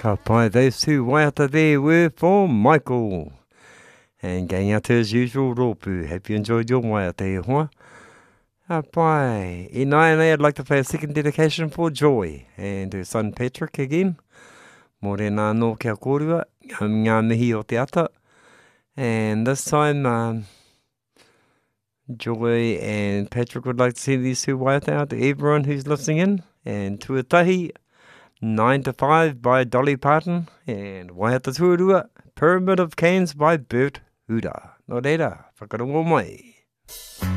Ka pai, those two waiata there were for Michael. And going out as usual, Ropu. Hope you enjoyed your waiata e hoa. Ka pai. In I'd like to play a second dedication for Joy and her son Patrick again. Morena no kia kōrua, ngā mihi o te ata. And this time, Joy and Patrick would like to send these two waiata out to everyone who's listening in. And Tuatahi, 9 to 5 by Dolly Parton. And Waiata Tuarua, Pyramid of Canes by Bert Huda. Nō reira, whakarongo mai.